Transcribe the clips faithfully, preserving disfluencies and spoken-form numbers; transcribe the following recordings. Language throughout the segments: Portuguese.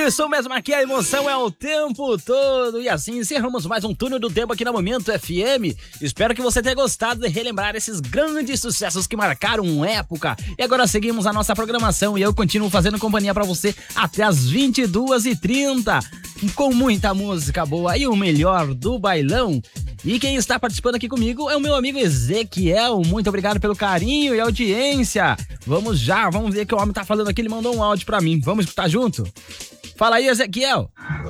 Isso mesmo, aqui a emoção é o tempo todo. E assim encerramos mais um Túnel do Tempo aqui na Momento F M. Espero que você tenha gostado de relembrar esses grandes sucessos que marcaram época. E agora seguimos a nossa programação e eu continuo fazendo companhia pra você até as vinte e duas e trinta, com muita música boa e o melhor do bailão. E quem está participando aqui comigo é o meu amigo Ezequiel. Muito obrigado pelo carinho e audiência. Vamos já, vamos ver o que o homem tá falando aqui. Ele mandou um áudio pra mim. Vamos escutar junto? Fala aí, Ezequiel.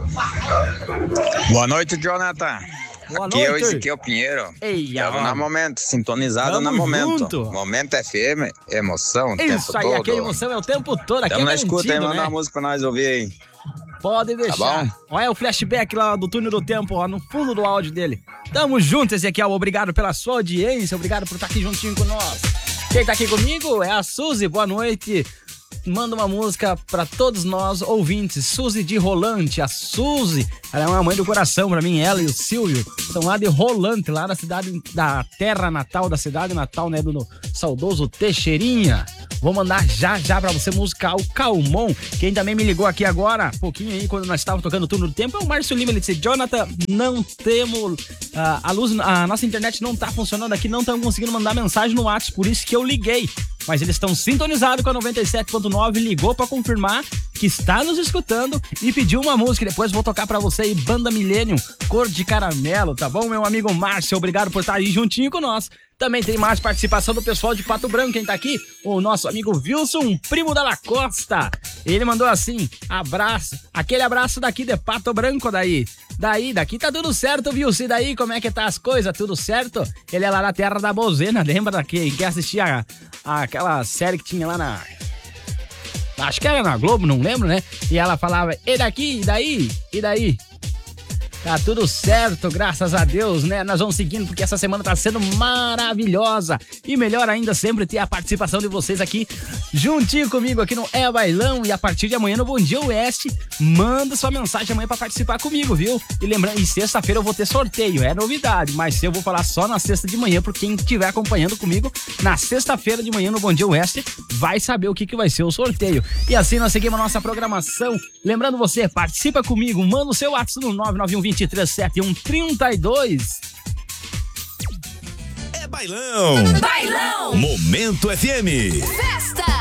Boa noite, Jonathan. Boa Aqui noite. é o Ezequiel Pinheiro. Eia, Estamos na Momento, sintonizado Tamo na Momento. junto. Momento F M, emoção, o Isso tempo aí, todo. aqui a emoção é o tempo todo. Aqui Tamo é na escuta, hein? garantido, Manda né? uma música pra nós ouvir aí. Pode deixar. Tá bom? Olha o flashback lá do Túnel do Tempo, ó, no fundo do áudio dele. Tamo junto, Ezequiel. Obrigado pela sua audiência. Obrigado por estar aqui juntinho com nós. Quem tá aqui comigo é a Suzy. Boa noite. Manda uma música pra todos nós ouvintes. Suzy de Rolante. A Suzy, ela é uma mãe do coração pra mim. Ela e o Silvio estão lá de Rolante, lá na cidade, da terra natal, da cidade natal, né, do saudoso Teixeirinha. Vou mandar já já pra você música o Calmon. Quem também me ligou aqui agora, pouquinho aí, quando nós estávamos tocando o Turno do Tempo, é o Márcio Lima. Ele disse: Jonathan, não temos uh, a luz, a nossa internet não tá funcionando aqui, não estamos conseguindo mandar mensagem no WhatsApp, por isso que eu liguei. Mas eles estão sintonizados com a noventa e sete ponto nove, ligou pra confirmar que está nos escutando e pediu uma música. Depois vou tocar pra você aí, Banda Millennium, Cor de Caramelo, tá bom, meu amigo Márcio? Obrigado por estar aí juntinho com nós. Também tem mais participação do pessoal de Pato Branco. Quem tá aqui? O nosso amigo Wilson, primo da Lacosta. Ele mandou assim: abraço, aquele abraço daqui de Pato Branco daí. Daí, daqui tá tudo certo, Wilson. E daí, como é que tá as coisas? Tudo certo? Ele é lá na terra da Bozena, lembra daquele que assistia a, aquela série que tinha lá na... Acho que era na Globo, não lembro, né? E ela falava: e daqui, e daí, e daí? Tá tudo certo, graças a Deus, né? Nós vamos seguindo porque essa semana tá sendo maravilhosa. E melhor ainda, sempre ter a participação de vocês aqui juntinho comigo aqui no É Bailão. E a partir de amanhã no Bom Dia Oeste, manda sua mensagem amanhã pra participar comigo, viu? E lembrando, em sexta-feira eu vou ter sorteio, é novidade, mas eu vou falar só na sexta de manhã, porque quem estiver acompanhando comigo na sexta-feira de manhã no Bom Dia Oeste vai saber o que, que vai ser o sorteio. E assim nós seguimos a nossa programação. Lembrando você, participa comigo, manda o seu WhatsApp no nove nove um dois três sete um três dois. É Bailão. Bailão. Momento F M. Festa.